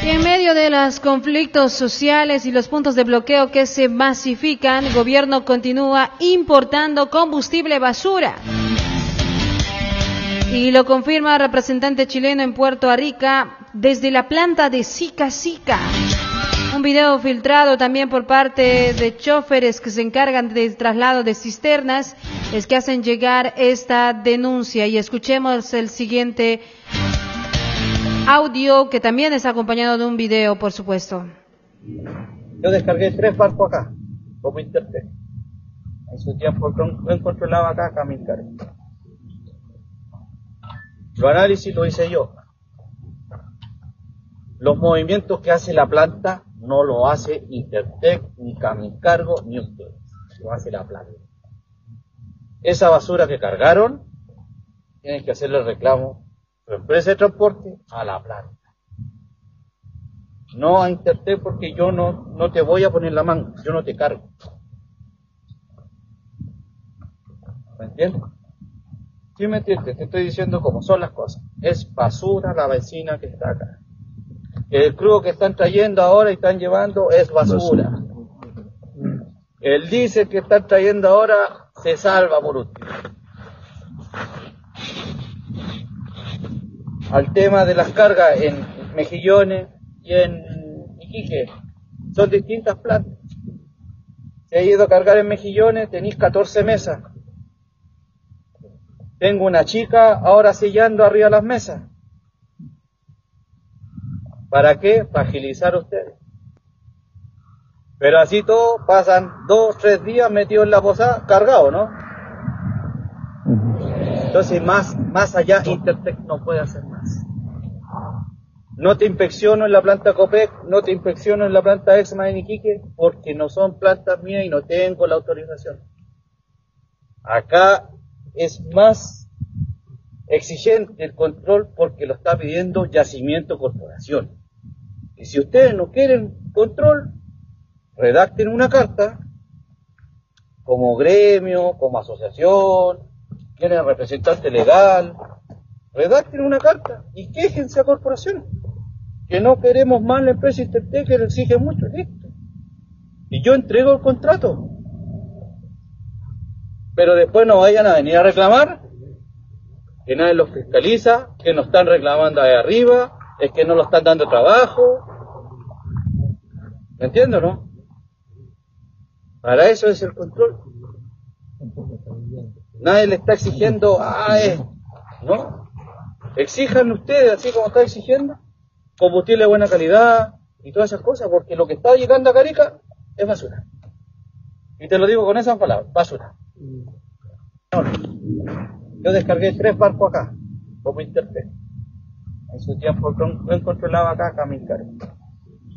Y en medio de los conflictos sociales y los puntos de bloqueo que se masifican, el gobierno continúa importando combustible basura. Y lo confirma el representante chileno en Puerto Rico desde la planta de Sica Sica. Un video filtrado también por parte de choferes que se encargan del traslado de cisternas es que hacen llegar esta denuncia. Y escuchemos el siguiente audio, que también está acompañado de un video, por supuesto. Yo descargué 3 barcos acá, como Intertek. En su tiempo controlaba acá Camilcar. Los análisis lo hice yo. Los movimientos que hace la planta no lo hace Intertek, ni Camincargo, ni ustedes. Lo hace la planta. Esa basura que cargaron, tienen que hacerle reclamo a la empresa de transporte, a la planta. No a Intertek, porque yo no te voy a poner la mano, yo no te cargo. ¿Me entiendes? ¿Sí me entiendes? Te estoy diciendo cómo son las cosas. Es basura la benzina que está acá. El crudo que están trayendo ahora y están llevando es basura. El diésel que están trayendo ahora se salva por último. Al tema de las cargas en Mejillones y en Iquique, son distintas plantas. Se ha ido a cargar en Mejillones, tenéis 14 mesas. Tengo una chica ahora sellando arriba de las mesas. ¿Para qué? Para agilizar a ustedes. Pero así todo, pasan 2 o 3 días metidos en la posada, cargado, ¿no? Entonces, más allá, Intertek no puede hacer más. No te inspecciono en la planta Copec, no te inspecciono en la planta Exma en Iquique, porque no son plantas mías y no tengo la autorización. Acá es más exigente el control porque lo está pidiendo Yacimiento Corporación. Y si ustedes no quieren control, redacten una carta como gremio, como asociación, quieren representante legal, redacten una carta y quéjense a corporación. Que no queremos más la empresa Intertek, que le exige mucho, listo. Y yo entrego el contrato. Pero después no vayan a venir a reclamar que nadie los fiscaliza, que nos están reclamando ahí arriba, es que no lo están dando trabajo. ¿Me entiendes, no? Para eso es el control. Nadie le está exigiendo, ¿no? Exijan ustedes, así como está exigiendo, combustible de buena calidad y todas esas cosas, porque lo que está llegando a Carica es basura. Y te lo digo con esas palabras, basura. Yo descargué 3 barcos acá, como Intertek. En su tiempo controlaba acá Camilcar.